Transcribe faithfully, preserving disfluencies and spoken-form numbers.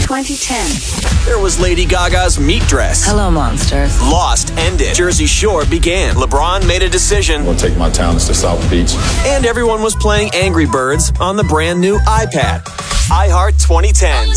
twenty ten. There was Lady Gaga's meat dress. Hello, monsters. Lost ended. Jersey Shore began. LeBron made a decision. I'm gonna take my talents to South Beach. And everyone was playing Angry Birds on the brand new iPad. iHeart twenty tens.